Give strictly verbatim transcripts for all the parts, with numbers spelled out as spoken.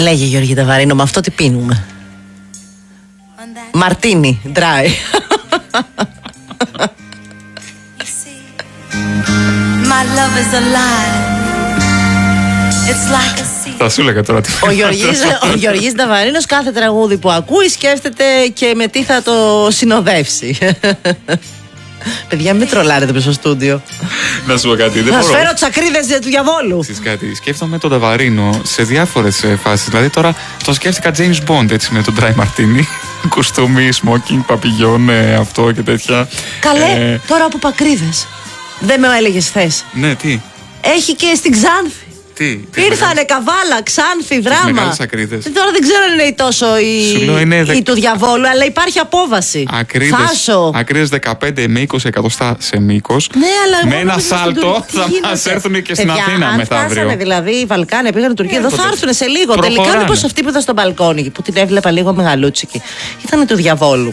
Λέγε Γιώργη Ταβαρίνο, με αυτό τι πίνουμε? Μαρτίνι, dry. Θα σου έλεγα τώρα τι. Ο Γεωργής, ο Γεωργής Ταβαρίνος κάθε τραγούδι που ακούει σκέφτεται και με τι θα το συνοδεύσει. Παιδιά, μην τρολάρετε πίσω στο στούντιο. Να σου πω κάτι. Θα φέρω τσακρίδες του διαβόλου. Ξέρεις κάτι, σκέφτομαι τον Ταβαρίνο σε διάφορες φάσεις. Δηλαδή τώρα το σκέφτηκα James Bond έτσι με τον Dry Martini. Κουστούμι, smoking, παπηγιόν, αυτό και τέτοια. Καλέ, ε... τώρα που πακρίδες. Δεν με έλεγες χθες. Ναι, τι. Έχει και στην Ξάνθη. Τι, ήρθανε Καβάλα, Ξάνθη, Δράμα. Μεγάλες ακρίδες. Τώρα δεν ξέρω αν είναι τόσο η, είναι δε... η του διαβόλου, αλλά υπάρχει απόβαση. Ακρίδες, Θάσο. Ακρίδες δεκαπέντε με είκοσι εκατοστά σε μήκος. Ναι, αλλά με ένα σάλτο θα μας έρθουν και στην Αθήνα μεθαύριο. Φτάσανε δηλαδή οι Βαλκάνοι, πήγαν στην Τουρκία, εδώ θα έρθουν σε λίγο. Προχωράνε. Τελικά μήπως αυτή που ήταν στο μπαλκόνι, που την έβλεπα λίγο μεγαλούτσικη, ήταν του διαβόλου.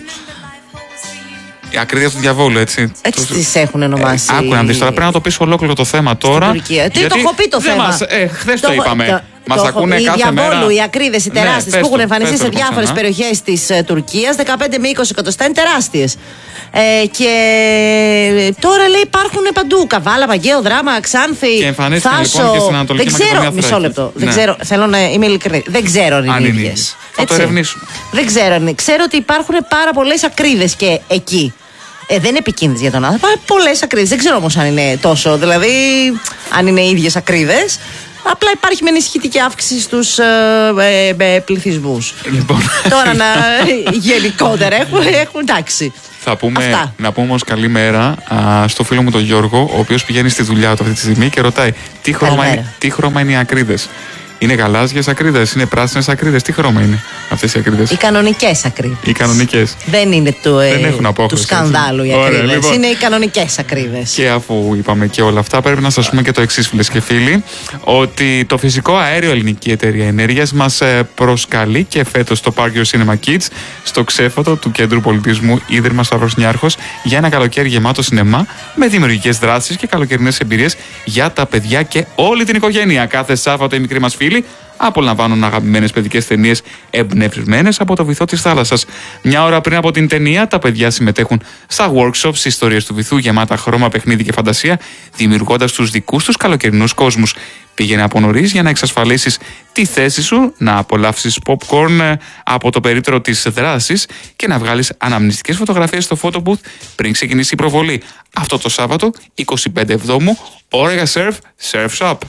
Η ακρίδα του διαβόλου, έτσι. Έτσι το... τις έχουν ονομάσει. Ε, άκου να δεις τώρα, πρέπει να το πεις ολόκληρο το θέμα τώρα. Στην Τουρκία. Τι το έχω πει το θέμα. Μας, ε, χθες το, το είπαμε. Το... Μας το ακούνε οι κάθε διαβόλου, μέρα. Οι ακρίδες, οι τεράστιες, ναι, που έχουν εμφανιστεί σε διάφορες περιοχές της uh, Τουρκίας, δεκαπέντε με είκοσι εκατοστά είναι τεράστιες. Ε, και τώρα λέει υπάρχουν παντού. Καβάλα, Παγκαίο, Δράμα, Ξάνθη, και εμφανίστηκαν λοιπόν και στην Ανατολική δεν ξέρω, Μακεδονία. Μισό λεπτό. Ναι. Δεν ξέρω, θέλω να είμαι ειλικρινή. Δεν ξέρω αν είναι ίδιες. Θα το ερευνήσουμε. Δεν ξέρω αν είναι. Ξέρω ότι υπάρχουν πάρα πολλές ακρίδες και εκεί. Ε, δεν είναι επικίνδυνες για τον άνθρωπο. Πολλές ακρίδες. Δεν ξέρω όμως αν είναι τόσο. Δηλαδή, αν είναι ίδιες ακρίδες. Απλά υπάρχει με ενισχυτική αύξηση στους ε, ε, ε, πληθυσμούς. Λοιπόν. Τώρα να, γενικότερα έχουν, έχουν εντάξει. Θα πούμε, να πούμε όμως καλημέρα α, στο φίλο μου τον Γιώργο, ο οποίος πηγαίνει στη δουλειά του αυτή τη στιγμή και ρωτάει τι χρώμα, είναι, τι χρώμα είναι οι ακρίδες. Είναι γαλάζιες ακρίδες, είναι πράσινες ακρίδες, τι χρώμα είναι αυτές οι ακρίδες? Οι κανονικές ακρίδες. Οι κανονικές. Δεν είναι του, ε, Δεν έχουν απόχρωση, του σκανδάλου οι ακρίδες. Λοιπόν. Είναι οι κανονικές ακρίδες. Και αφού είπαμε και όλα αυτά, πρέπει να σας πούμε και το εξής, φίλες και φίλοι, ότι το φυσικό αέριο Ελληνική Εταιρεία Ενέργειας μας προσκαλεί και φέτος στο Park Your Cinema Kids, στο ξέφωτο του Κέντρου Πολιτισμού Ίδρυμα Σταύρος Νιάρχος, για ένα καλοκαίρι γεμάτο σινεμά με δημιουργικές δράσεις και καλοκαιρινές εμπειρίες για τα παιδιά και όλη την οικογένεια. Κάθε Σάββατο οι μικροί μας φίλοι απολαμβάνουν αγαπημένες παιδικές ταινίες εμπνευσμένες από το βυθό της θάλασσας. Μια ώρα πριν από την ταινία, τα παιδιά συμμετέχουν στα workshops ιστορίες του βυθού γεμάτα χρώμα, παιχνίδι και φαντασία, δημιουργώντας τους δικούς τους καλοκαιρινούς κόσμους. Πήγαινε από νωρίς για να εξασφαλίσεις τη θέση σου, να απολαύσεις popcorn από το περίπτερο της δράσης και να βγάλεις αναμνηστικές φωτογραφίες στο photo booth πριν ξεκινήσει η προβολή. Αυτό το Σάββατο, είκοσι πέντε Εβδόμου, ώρα για surf, surf shop.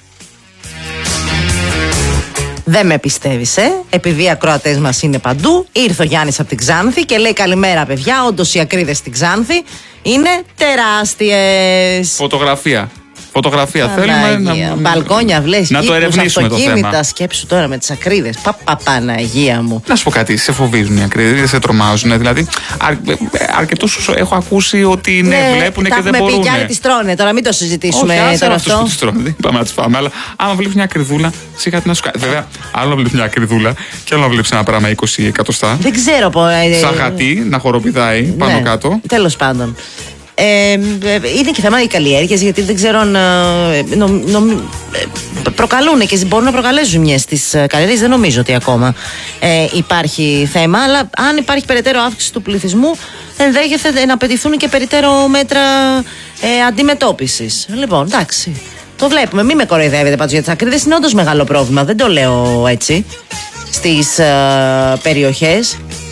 Δεν με πιστεύεις, ε? Επειδή οι ακροατές μας είναι παντού, ήρθε ο Γιάννης από την Ξάνθη και λέει καλημέρα παιδιά. Όντως οι ακρίδες στην Ξάνθη είναι τεράστιες. Φωτογραφία. Φωτογραφία θέλουμε να... Μπαλκόνια, βλέπει. Να το ερευνήσουμε το θέμα. Σκέψου τώρα με τις ακρίδες. Παπα Παναγία μου. Να σου πω κάτι, σε φοβίζουν οι ακρίδες, δεν σε τρομάζουν. Δηλαδή, αρ, αρκετούς έχω ακούσει ότι ναι, ναι βλέπουν και δεν μπορούν. Και άλλοι τις τρώνε, τώρα μην το συζητήσουμε. Όχι, τώρα αυτό. Που τις τρώνε, δεν πάμε να τις φάμε. Αλλά άμα βλέπεις μια ακριδούλα, σιγά τι να σου κάνει. Βέβαια, άλλο να βλέπεις μια ακριδούλα και άλλο να βλέπεις ένα πράγμα είκοσι εκατοστά. Δεν ξέρω πώ. Σαν χατί να χοροπηδάει πάνω ναι, κάτω. Τέλος πάντων. Ε, είναι και θέμα οι καλλιέργειες, γιατί δεν ξέρω αν νο, νο, προκαλούν και μπορούν να προκαλέσουν ζημιές στις καλλιέργειες. Δεν νομίζω ότι ακόμα ε, υπάρχει θέμα, αλλά αν υπάρχει περαιτέρω αύξηση του πληθυσμού, ενδέχεται να απαιτηθούν και περαιτέρω μέτρα ε, αντιμετώπισης. Λοιπόν, εντάξει, το βλέπουμε. Μην με κοροϊδεύετε πάντως για τις ακρίδες, είναι όντως μεγάλο πρόβλημα. Δεν το λέω έτσι στις ε, περιοχές.